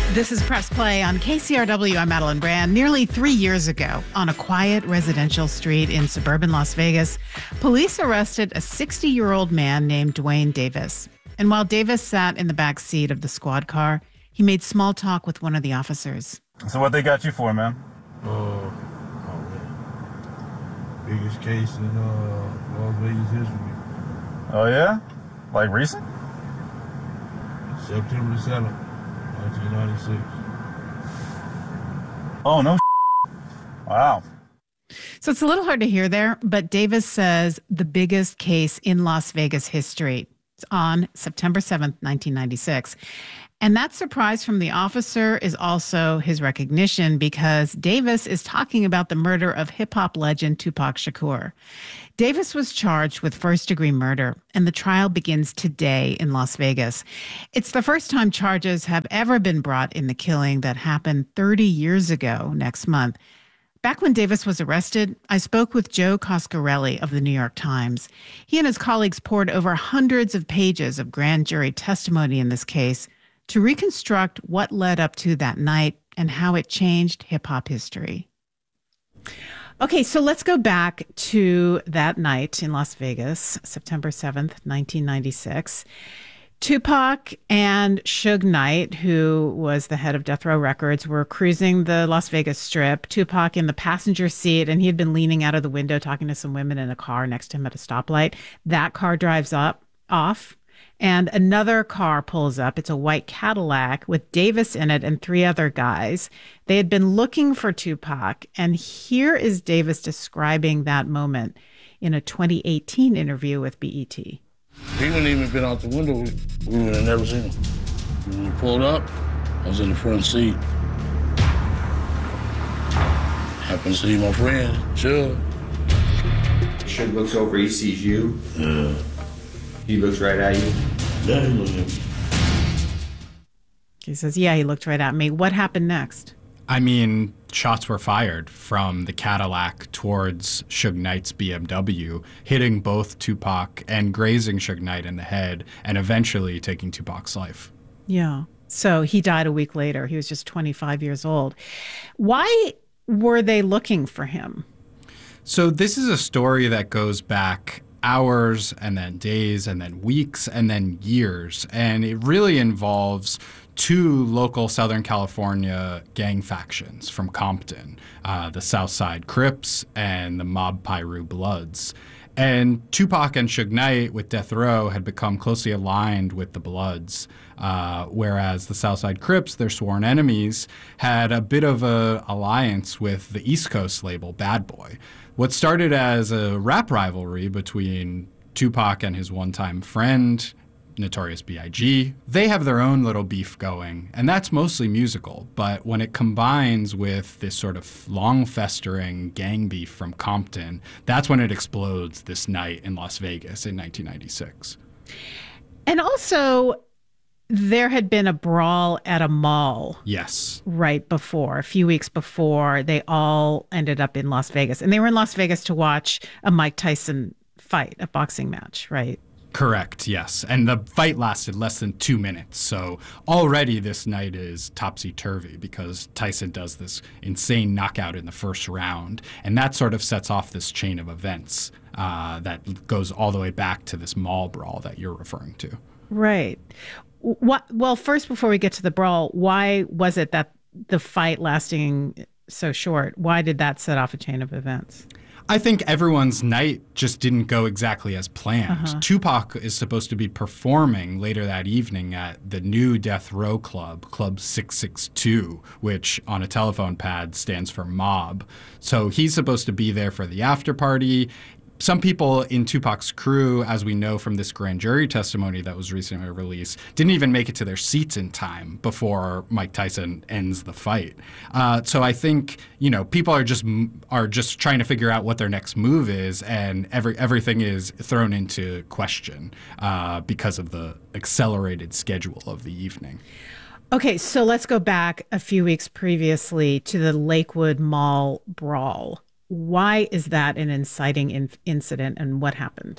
This is Press Play on KCRW. I'm Madeline Brand. Nearly 3 years ago, on a quiet residential street in suburban Las Vegas, police arrested a 60-year-old man named Dwayne Davis. And while Davis sat in the back seat of the squad car, he made small talk with one of the officers. So what they got you for, man? Man. Biggest case in Las Vegas history. Oh, yeah? Like recent? September the 7th, 1996. Oh, no. Wow. So it's a little hard to hear there, but Davis says the biggest case in Las Vegas history. It's on September 7th, 1996. And that surprise from the officer is also his recognition, because Davis is talking about the murder of hip-hop legend Tupac Shakur. Davis was charged with first-degree murder, and the trial begins today in Las Vegas. It's the first time charges have ever been brought in the killing that happened 30 years ago next month. Back when Davis was arrested, I spoke with Joe Coscarelli of the New York Times. He and his colleagues poured over hundreds of pages of grand jury testimony in this case to reconstruct what led up to that night and how it changed hip-hop history. Okay, so let's go back to that night in Las Vegas, September 7th, 1996. Tupac and Suge Knight, who was the head of Death Row Records, were cruising the Las Vegas Strip. Tupac in the passenger seat, and he had been leaning out of the window talking to some women in a car next to him at a stoplight. That car drives off. And another car pulls up. It's a white Cadillac with Davis in it and three other guys. They had been looking for Tupac. And here is Davis describing that moment in a 2018 interview with BET. He wouldn't even been out the window. We would have never seen him. When we pulled up, I was in the front seat. Happened to see my friend, Suge. Suge looks over, he sees you. Yeah. He looks right at you. Yeah, he looked at me. He says, yeah, he looked right at me. What happened next? I mean, shots were fired from the Cadillac towards Suge Knight's BMW, hitting both Tupac and grazing Suge Knight in the head, and eventually taking Tupac's life. Yeah. So he died a week later. He was just 25 years old. Why were they looking for him? So this is a story that goes back hours and then days and then weeks and then years. And it really involves two local Southern California gang factions from Compton, the Southside Crips and the Mob Piru Bloods. And Tupac and Suge Knight with Death Row had become closely aligned with the Bloods, whereas the Southside Crips, their sworn enemies, had a bit of an alliance with the East Coast label Bad Boy. What started as a rap rivalry between Tupac and his one-time friend, Notorious B.I.G., they have their own little beef going, and that's mostly musical. But when it combines with this sort of long-festering gang beef from Compton, that's when it explodes this night in Las Vegas in 1996. And also, there had been a brawl at a mall. Yes. Right before, a few weeks before, they all ended up in Las Vegas. And they were in Las Vegas to watch a Mike Tyson fight, a boxing match, right? Correct, yes. And the fight lasted less than 2 minutes. So already this night is topsy-turvy because Tyson does this insane knockout in the first round. And that sort of sets off this chain of events that goes all the way back to this mall brawl that you're referring to. Right. Well, first, before we get to the brawl, why was it that the fight lasting so short? Why did that set off a chain of events? I think everyone's night just didn't go exactly as planned. Tupac is supposed to be performing later that evening at the new Death Row Club, Club 662, which on a telephone pad stands for Mob. So he's supposed to be there for the after party. Some people in Tupac's crew, as we know from this grand jury testimony that was recently released, didn't even make it to their seats in time before Mike Tyson ends the fight. So I think, you know, people are just trying to figure out what their next move is, and everything is thrown into question because of the accelerated schedule of the evening. Okay, so let's go back a few weeks previously to the Lakewood Mall brawl. Why is that an inciting incident, and what happened?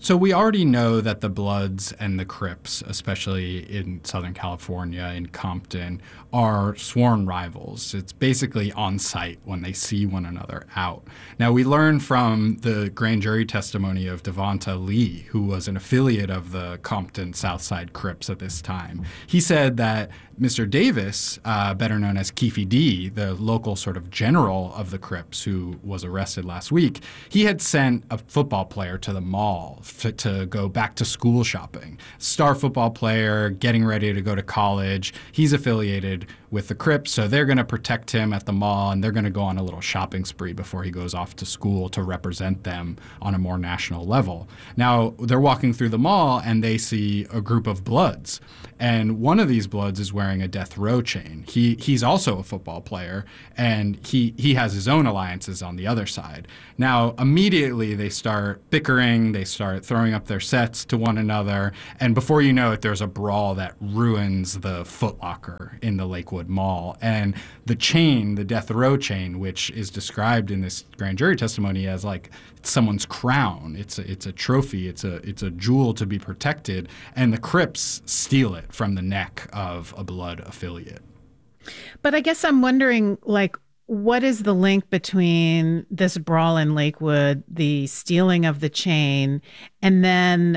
So we already know that the Bloods and the Crips, especially in Southern California, in Compton, are sworn rivals. It's basically on sight when they see one another out. Now, we learn from the grand jury testimony of Devonta Lee, who was an affiliate of the Compton Southside Crips at this time. He said that Mr. Davis, better known as Keefe D, the local sort of general of the Crips who was arrested last week, he had sent a football player to the mall to go back to school shopping. Star football player, getting ready to go to college. He's affiliated with the Crips, so they're going to protect him at the mall, and they're going to go on a little shopping spree before he goes off to school to represent them on a more national level. Now, they're walking through the mall, and they see a group of Bloods, and one of these Bloods is wearing a death row chain. He's also a football player, and he has his own alliances on the other side. Now, immediately they start bickering, they start throwing up their sets to one another, and before you know it, there's a brawl that ruins the Foot Locker in the Lakewood Mall. And the chain, the death row chain, which is described in this grand jury testimony as like someone's crown, it's a trophy, it's a jewel to be protected, and the Crips steal it from the neck of a Blood affiliate. But I guess I'm wondering, like, what is the link between this brawl in Lakewood, the stealing of the chain, and then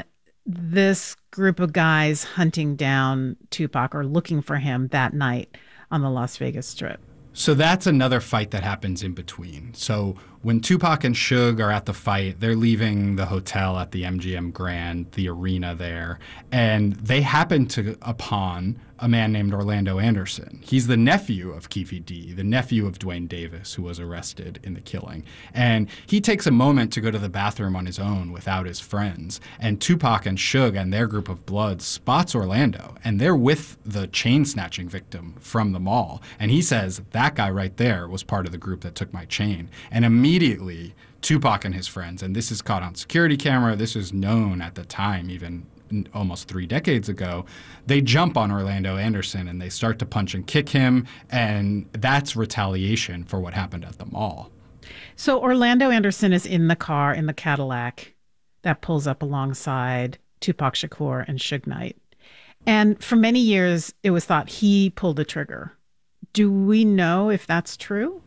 this group of guys hunting down Tupac or looking for him that night on the Las Vegas Strip? So that's another fight that happens in between. So when Tupac and Suge are at the fight, they're leaving the hotel at the MGM Grand, the arena there, and they happen to upon a man named Orlando Anderson. He's the nephew of Keefe D, the nephew of Duane Davis, who was arrested in the killing. And he takes a moment to go to the bathroom on his own without his friends. And Tupac and Suge and their group of Bloods spots Orlando, and they're with the chain snatching victim from the mall. And he says, that guy right there was part of the group that took my chain. And immediately, Tupac and his friends, and this is caught on security camera, this is known at the time, even almost 3 decades ago, they jump on Orlando Anderson and they start to punch and kick him, and that's retaliation for what happened at the mall. So Orlando Anderson is in the car, in the Cadillac that pulls up alongside Tupac Shakur and Suge Knight. And for many years, it was thought he pulled the trigger. Do we know if that's true?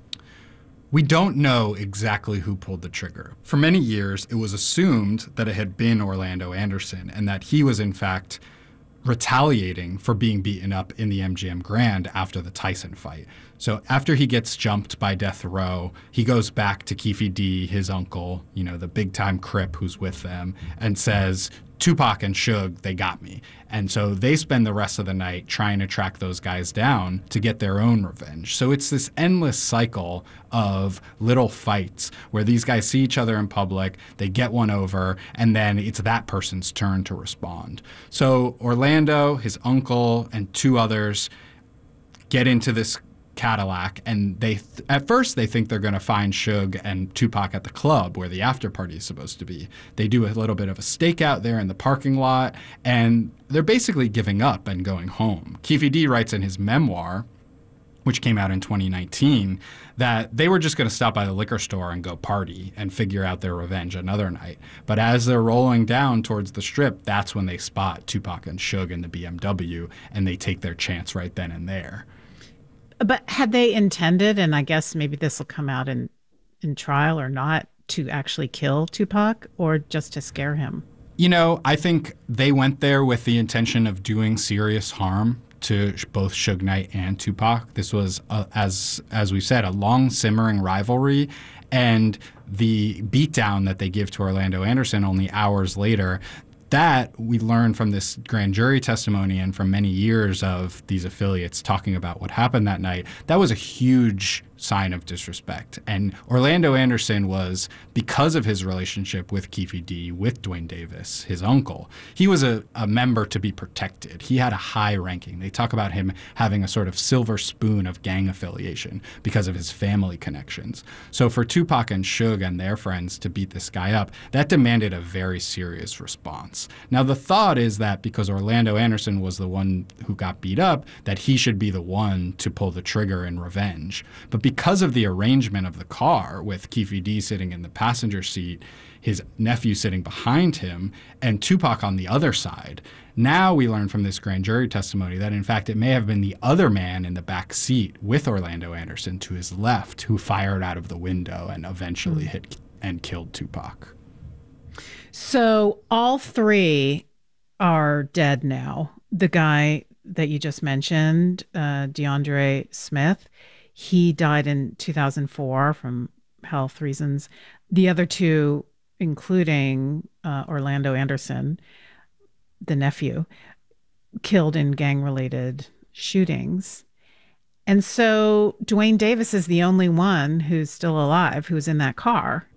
We don't know exactly who pulled the trigger. For many years, it was assumed that it had been Orlando Anderson and that he was, in fact, retaliating for being beaten up in the MGM Grand after the Tyson fight. So after he gets jumped by Death Row, he goes back to Keefe D, his uncle, you know, the big-time Crip who's with them, and says, Tupac and Suge, they got me. And so they spend the rest of the night trying to track those guys down to get their own revenge. So it's this endless cycle of little fights where these guys see each other in public, they get one over, and then it's that person's turn to respond. So Orlando, his uncle, and 2 others get into this Cadillac, and at first they think they're going to find Suge and Tupac at the club where the after party is supposed to be. They do a little bit of a stakeout there in the parking lot, and they're basically giving up and going home. Keefe D writes in his memoir, which came out in 2019, that they were just going to stop by the liquor store and go party and figure out their revenge another night. But as they're rolling down towards the Strip, that's when they spot Tupac and Suge in the BMW, and they take their chance right then and there. But had they intended, and I guess maybe this will come out in trial or not, to actually kill Tupac or just to scare him? You know, I think they went there with the intention of doing serious harm to both Suge Knight and Tupac. This was, as we said, a long simmering rivalry. And the beatdown that they give to Orlando Anderson only hours later, that we learned from this grand jury testimony and from many years of these affiliates talking about what happened that night. That was a huge sign of disrespect. And Orlando Anderson was, because of his relationship with Keefe D, with Duane Davis, his uncle, he was a member to be protected. He had a high ranking. They talk about him having a sort of silver spoon of gang affiliation because of his family connections. So for Tupac and Suge and their friends to beat this guy up, that demanded a very serious response. Now, the thought is that because Orlando Anderson was the one who got beat up, that he should be the one to pull the trigger in revenge. But because of the arrangement of the car with Keffe D sitting in the passenger seat, his nephew sitting behind him, and Tupac on the other side. Now we learn from this grand jury testimony that, in fact, it may have been the other man in the back seat with Orlando Anderson to his left who fired out of the window and eventually hit and killed Tupac. So all three are dead now. The guy that you just mentioned, DeAndre Smith, he died in 2004 from health reasons. The other two, including Orlando Anderson, the nephew, killed in gang-related shootings. And so Duane Davis is the only one who's still alive who's in that car.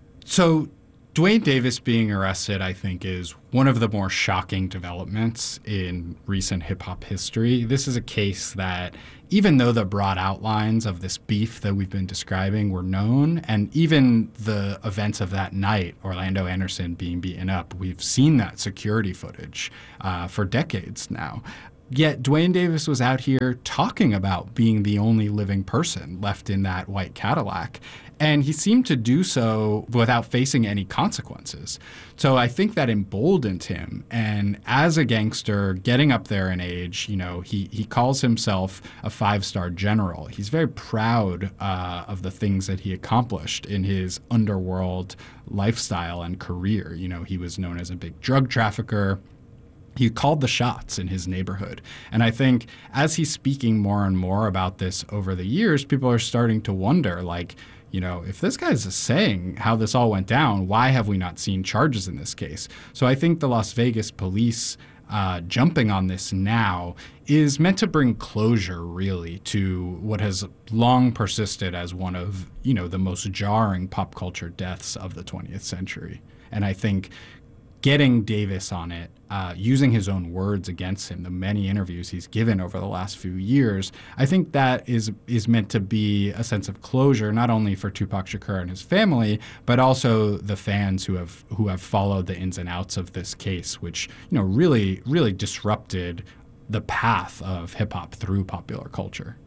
So Duane Davis being arrested, I think, is one of the more shocking developments in recent hip-hop history. This is a case that, even though the broad outlines of this beef that we've been describing were known, and even the events of that night, Orlando Anderson being beaten up, we've seen that security footage for decades now. Yet Duane Davis was out here talking about being the only living person left in that white Cadillac. And he seemed to do so without facing any consequences. So I think that emboldened him. And as a gangster, getting up there in age, you know, he calls himself a 5-star general. He's very proud of the things that he accomplished in his underworld lifestyle and career. You know, he was known as a big drug trafficker. He called the shots in his neighborhood. And I think as he's speaking more and more about this over the years, people are starting to wonder, like, you know, if this guy's saying how this all went down, why have we not seen charges in this case? So I think the Las Vegas police jumping on this now is meant to bring closure, really, to what has long persisted as one of, you know, the most jarring pop culture deaths of the 20th century. And I think getting Davis on it, using his own words against him, the many interviews he's given over the last few years, I think that is meant to be a sense of closure, not only for Tupac Shakur and his family, but also the fans who have followed the ins and outs of this case, which, you know, really, really disrupted the path of hip hop through popular culture.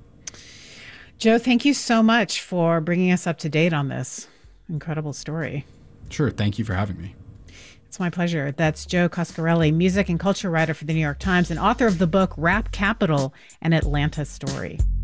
Joe, thank you so much for bringing us up to date on this incredible story. Sure. Thank you for having me. It's my pleasure. That's Joe Coscarelli, music and culture writer for the New York Times and author of the book Rap Capital, an Atlanta Story.